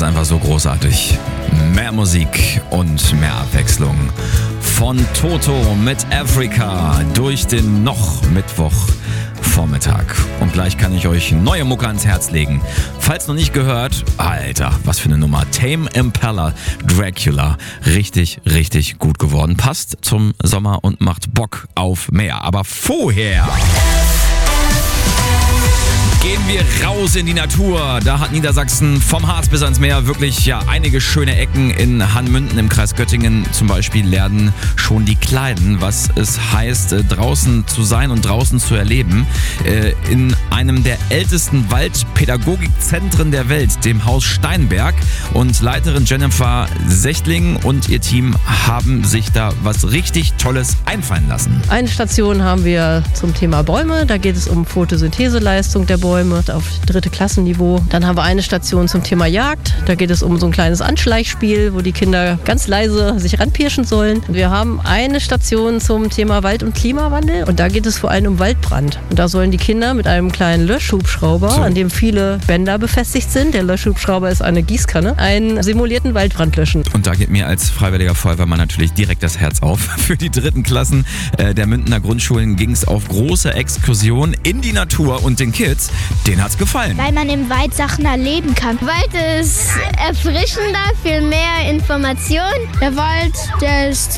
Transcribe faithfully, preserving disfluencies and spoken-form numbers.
ist einfach so großartig. Mehr Musik und mehr Abwechslung. Von Toto mit Africa durch den noch Mittwochvormittag. Und gleich kann ich euch neue Mucke ans Herz legen. Falls noch nicht gehört, Alter, was für eine Nummer. Tame Impala, Dracula. Richtig, richtig gut geworden. Passt zum Sommer und macht Bock auf mehr. Aber vorher gehen wir raus in die Natur. Da hat Niedersachsen vom Harz bis ans Meer wirklich ja einige schöne Ecken. In Hanmünden im Kreis Göttingen zum Beispiel lernen schon die Kleinen, was es heißt, draußen zu sein und draußen zu erleben. In einem der ältesten Waldpädagogikzentren der Welt, dem Haus Steinberg. Und Leiterin Jennifer Sechtling und ihr Team haben sich da was richtig Tolles einfallen lassen. Eine Station haben wir zum Thema Bäume. Da geht es um Photosyntheseleistung der Bäume auf dritte Klassenniveau. Dann haben wir eine Station zum Thema Jagd. Da geht es um so ein kleines Anschleichspiel, wo die Kinder ganz leise sich ranpirschen sollen. Und wir haben eine Station zum Thema Wald- und Klimawandel. Und da geht es vor allem um Waldbrand. Und da sollen die Kinder mit einem kleinen Löschhubschrauber, so, an dem viele Bänder befestigt sind, der Löschhubschrauber ist eine Gießkanne, einen simulierten Waldbrand löschen. Und da geht mir als freiwilliger Feuerwehrmann natürlich direkt das Herz auf. Für die dritten Klassen der Mündener Grundschulen ging es auf große Exkursionen in die Natur und den Kids, denen hat's gefallen. Weil man im Wald Sachen erleben kann. Wald ist erfrischender, viel mehr Informationen. Der Wald, der ist